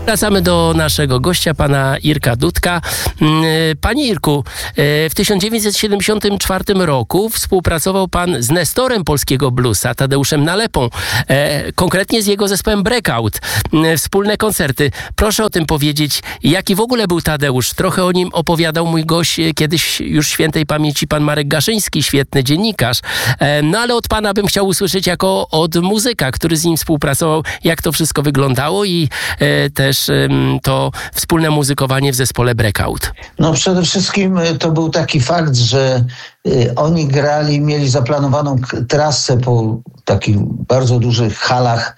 Wracamy do naszego gościa, pana Irka Dudka. Panie Irku, w 1974 roku współpracował pan z nestorem polskiego bluesa, Tadeuszem Nalepą, konkretnie z jego zespołem Breakout. Wspólne koncerty. Proszę o tym powiedzieć, jaki w ogóle był Tadeusz. Trochę o nim opowiadał mój gość kiedyś już świętej pamięci pan Marek Gaszyński, świetny dziennikarz. No ale od pana bym chciał usłyszeć jako od muzyka, który z nim współpracował, jak to wszystko wyglądało i też to wspólne muzykowanie w zespole Breakout. No przede wszystkim to był taki fakt, że oni grali, mieli zaplanowaną trasę po takich bardzo dużych halach.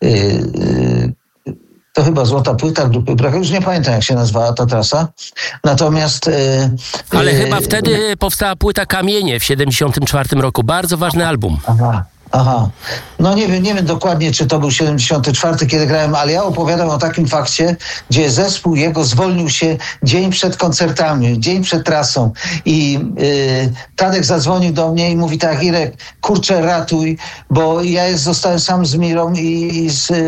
To chyba Złota Płyta grupy Breakout. Już nie pamiętam, jak się nazywała ta trasa. Natomiast... Ale chyba wtedy powstała płyta Kamienie w 1974 roku. Bardzo ważny album. Aha. No nie wiem dokładnie, czy to był 74, kiedy grałem, ale ja opowiadam o takim fakcie, gdzie zespół jego zwolnił się dzień przed koncertami, dzień przed trasą i Tadek zadzwonił do mnie i mówi tak: Irek, kurczę, ratuj, bo ja zostałem sam z Mirą i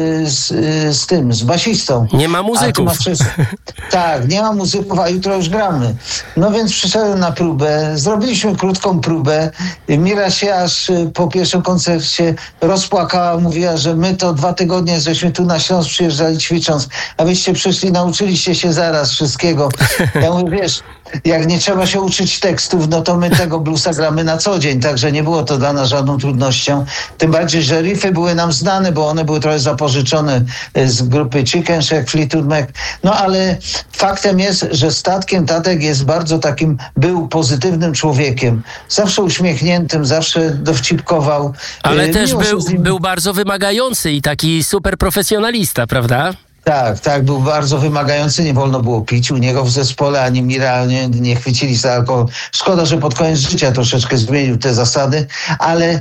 z basistą. Nie ma muzyków. Tak, nie ma muzyków, a jutro już gramy. No więc przyszedłem na próbę, zrobiliśmy krótką próbę. Mira się aż po pierwszym koncercie rozpłakała, mówiła, że my to 2 tygodnie żeśmy tu na Śląsk przyjeżdżali ćwicząc, a wyście przyszli, nauczyliście się zaraz wszystkiego. Ja mówię, wiesz, jak nie trzeba się uczyć tekstów, no to my tego bluesa gramy na co dzień, także nie było to dla nas żadną trudnością. Tym bardziej, że riffy były nam znane, bo one były trochę zapożyczone z grupy Chicken Shack, Fleetwood Mac. No ale faktem jest, że statkiem Tadek jest bardzo takim, był pozytywnym człowiekiem. Zawsze uśmiechniętym, zawsze dowcipkował. Ale też był bardzo wymagający i taki super profesjonalista, prawda? Tak, był bardzo wymagający, nie wolno było pić u niego w zespole, ani Mira nie chwycili za alkohol. Szkoda, że pod koniec życia troszeczkę zmienił te zasady, ale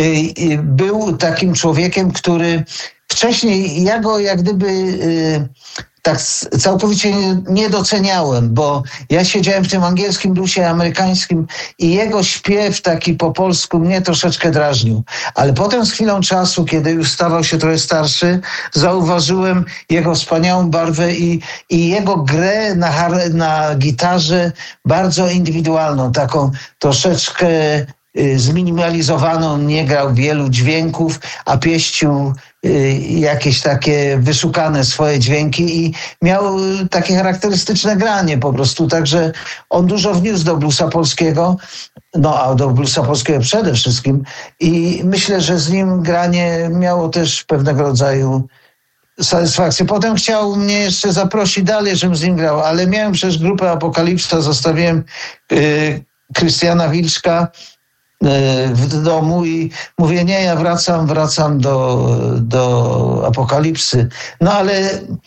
był takim człowiekiem, który wcześniej, ja go jak gdyby tak całkowicie nie doceniałem, bo ja siedziałem w tym angielskim bluesie, amerykańskim i jego śpiew taki po polsku mnie troszeczkę drażnił. Ale potem z chwilą czasu, kiedy już stawał się trochę starszy, zauważyłem jego wspaniałą barwę i jego grę na gitarze bardzo indywidualną, taką troszeczkę zminimalizowaną, nie grał wielu dźwięków, a pieścił jakieś takie wyszukane swoje dźwięki i miał takie charakterystyczne granie po prostu, także on dużo wniósł do bluesa polskiego, no a do bluesa polskiego przede wszystkim i myślę, że z nim granie miało też pewnego rodzaju satysfakcję. Potem chciał mnie jeszcze zaprosić dalej, żebym z nim grał, ale miałem przecież grupę Apokalipsa, zostawiłem Krystiana Wilczka w domu i mówię, nie, ja wracam do Apokalipsy. No ale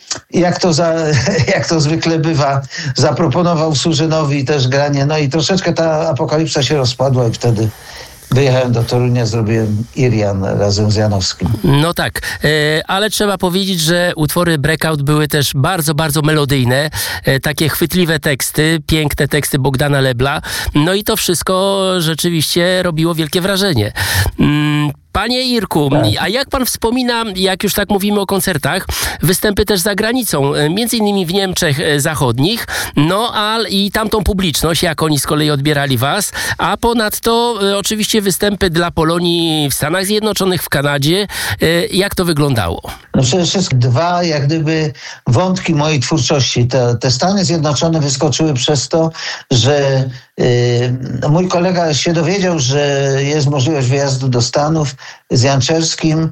jak to zwykle bywa, zaproponował Surzynowi też granie, no i troszeczkę ta Apokalipsa się rozpadła i wtedy wyjechałem do Torunia, zrobiłem Irian razem z Janowskim. No tak, ale trzeba powiedzieć, że utwory Breakout były też bardzo, bardzo melodyjne, takie chwytliwe teksty, piękne teksty Bogdana Lebla, no i to wszystko rzeczywiście robiło wielkie wrażenie. Panie Irku, tak. A jak pan wspomina, jak już tak mówimy o koncertach, występy też za granicą, między innymi w Niemczech Zachodnich, no i tamtą publiczność, jak oni z kolei odbierali was, a ponadto oczywiście występy dla Polonii w Stanach Zjednoczonych, w Kanadzie. Jak to wyglądało? No przede wszystkim 2 jak gdyby wątki mojej twórczości. Te Stany Zjednoczone wyskoczyły przez to, że mój kolega się dowiedział, że jest możliwość wyjazdu do Stanów z Janczerskim.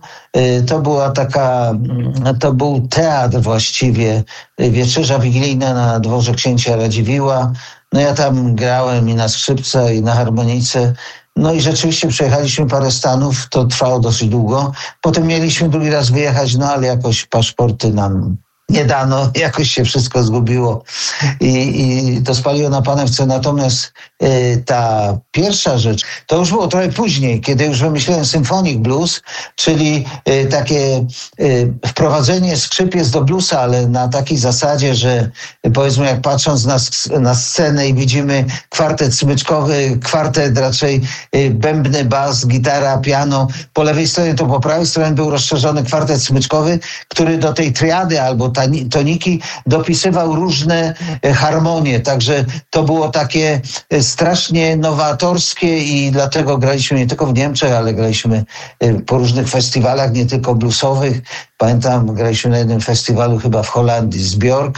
To był teatr właściwie, wieczerza wigilijna na dworze księcia Radziwiłła. No ja tam grałem i na skrzypce, i na harmonice. No i rzeczywiście przejechaliśmy parę stanów, to trwało dosyć długo. Potem mieliśmy drugi raz wyjechać, no ale jakoś paszporty nam nie dano, jakoś się wszystko zgubiło i to spaliło na panewce. Natomiast ta pierwsza rzecz, to już było trochę później, kiedy już wymyśliłem Symphonic Blues, czyli takie wprowadzenie skrzypiec do bluesa, ale na takiej zasadzie, że powiedzmy jak patrząc na scenę i widzimy kwartet smyczkowy, kwartet raczej bębny, bas, gitara, piano, po lewej stronie to po prawej stronie był rozszerzony kwartet smyczkowy, który do tej triady albo toniki, dopisywał różne harmonie, także to było takie strasznie nowatorskie i dlatego graliśmy nie tylko w Niemczech, ale graliśmy po różnych festiwalach, nie tylko bluesowych. Pamiętam, graliśmy na jednym festiwalu chyba w Holandii z Björk,